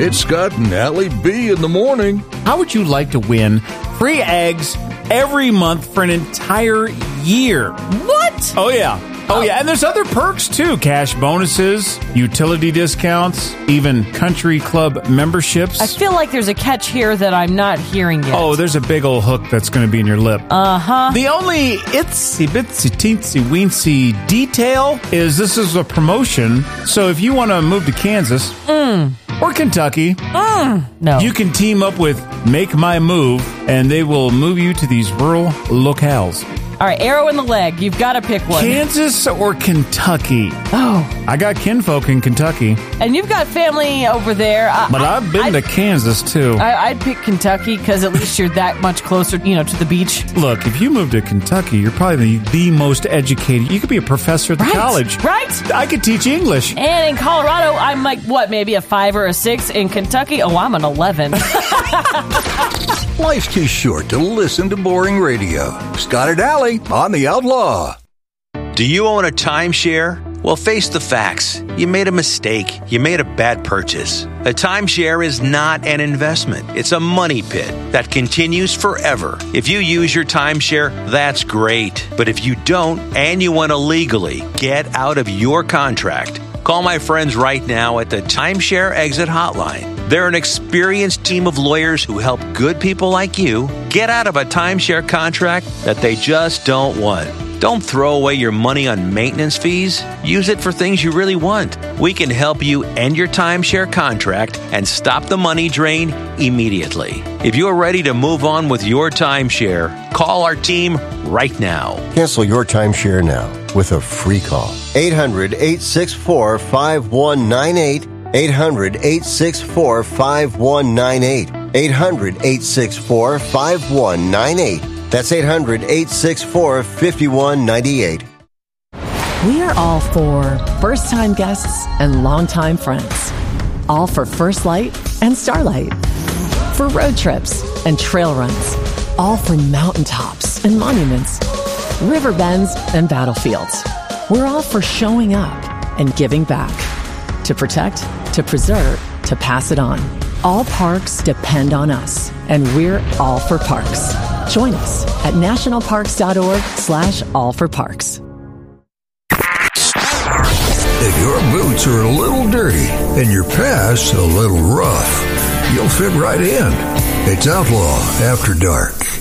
It's Scott and Allie B in the morning. How would you like to win free eggs every month for an entire year? What? Oh, yeah. And there's other perks, too. Cash bonuses, utility discounts, even country club memberships. I feel like there's a catch here that I'm not hearing yet. Oh, there's a big old hook that's going to be in your lip. Uh-huh. The only itsy-bitsy teensy-weensy detail is this is a promotion, so if you want to move to Kansas or Kentucky, no, you can team up with Make My Move, and they will move you to these rural locales. All right, arrow in the leg. You've got to pick one. Kansas or Kentucky? Oh. I got kinfolk in Kentucky. And you've got family over there. But I've been to Kansas, too. I'd pick Kentucky because at least you're that much closer, to the beach. Look, if you move to Kentucky, you're probably the most educated. You could be a professor at the college. Right. I could teach English. And in Colorado, I'm like, maybe a 5 or a 6. In Kentucky, I'm an 11. Life's too short to listen to boring radio. Scott and Allie on The Outlaw. Do you own a timeshare? Well, face the facts. You made a mistake. You made a bad purchase. A timeshare is not an investment. It's a money pit that continues forever. If you use your timeshare, that's great. But if you don't, and you want to legally get out of your contract, call my friends right now at the Timeshare Exit Hotline. They're an experienced team of lawyers who help good people like you get out of a timeshare contract that they just don't want. Don't throw away your money on maintenance fees. Use it for things you really want. We can help you end your timeshare contract and stop the money drain immediately. If you're ready to move on with your timeshare, call our team right now. Cancel your timeshare now with a free call. 800-864-5198. 800-864-5198. 800-864-5198. That's 800-864-5198. We are all for first-time guests and longtime friends. All for First Light and Starlight. For road trips and trail runs. All for mountaintops and monuments. River bends and battlefields. We're all for showing up and giving back. To protect, to preserve, to pass it on. All parks depend on us, and we're all for parks. Join us at nationalparks.org/allforparks. If your boots are a little dirty and your past a little rough, you'll fit right in. It's Outlaw After Dark.